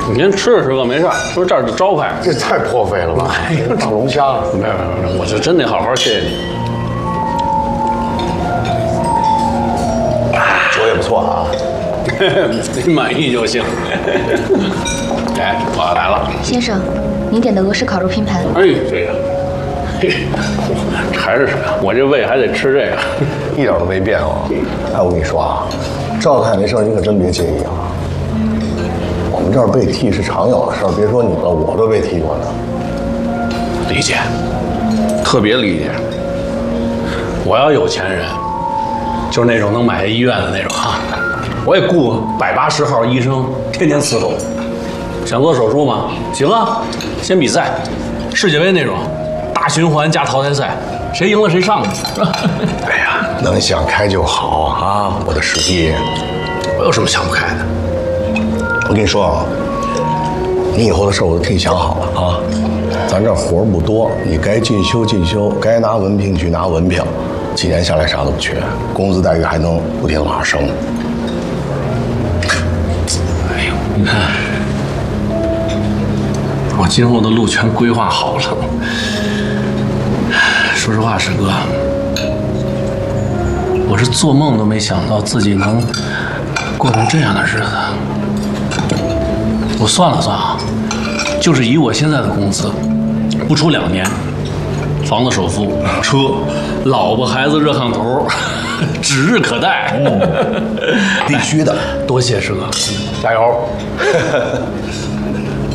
您吃吧，没事。说这儿的招牌， 这太破费了吧？大龙虾， 没有，我就真得好好谢谢你。 酒也不错啊。 您满意就行。哎，我来了。 先生，您点的俄式烤肉拼盘。 哎，这个，嘿，还是我这胃还得吃这个， 一点都没变化。哎，我跟你说啊，赵太那事儿你可真别介意啊。我们这儿被替是常有的事儿，别说你了，我都被替过呢。 理解，特别理解。我要有钱人，就是那种能买下医院的那种啊，我也雇180号医生，天天伺候。想做手术吗？行啊，先比赛，世界杯那种，大循环加淘汰赛，谁赢了谁上去，是吧？ 哎呀，能想开就好啊，我的师弟。 我有什么想不开的？ 我跟你说啊，你以后的事我都替你想好了啊。咱这活不多，你该进修进修，该拿文凭去拿文凭，几年下来啥都不缺，工资待遇还能不停往上升。 哎呦，你看，我今后的路全规划好了。说实话，师哥，我是做梦都没想到自己能过成这样的日子。我算了算啊，就是以我现在的工资，不出2年，房子首付、车、老婆孩子热炕头，指日可待。 必须的， 多谢师哥， 加油！